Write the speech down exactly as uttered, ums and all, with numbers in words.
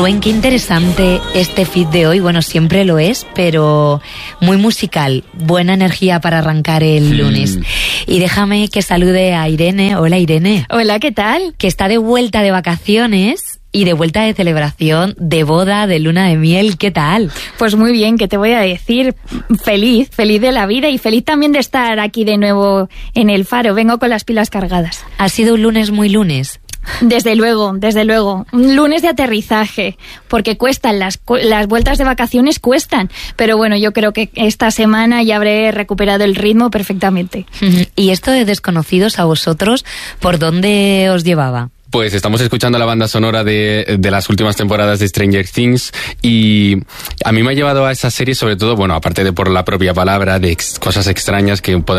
Rubén, qué interesante este feed de hoy. Bueno, siempre lo es, pero muy musical. Buena energía para arrancar el sí. lunes. Y déjame que salude a Irene. Hola, Irene. Hola, ¿qué tal? Que está de vuelta de vacaciones y de vuelta de celebración, de boda, de luna de miel. ¿Qué tal? Pues muy bien, ¿qué te voy a decir? Feliz, feliz de la vida y feliz también de estar aquí de nuevo en el Faro. Vengo con las pilas cargadas. ¿Ha sido un lunes muy lunes? Desde luego, desde luego. Un lunes de aterrizaje, porque cuestan, las, las vueltas de vacaciones cuestan. Pero bueno, yo creo que esta semana ya habré recuperado el ritmo perfectamente. ¿Y esto de Desconocidos a vosotros, por dónde os llevaba? Pues estamos escuchando la banda sonora de, de las últimas temporadas de Stranger Things y a mí me ha llevado a esa serie sobre todo, bueno, aparte de por la propia palabra, de ex, cosas extrañas que podemos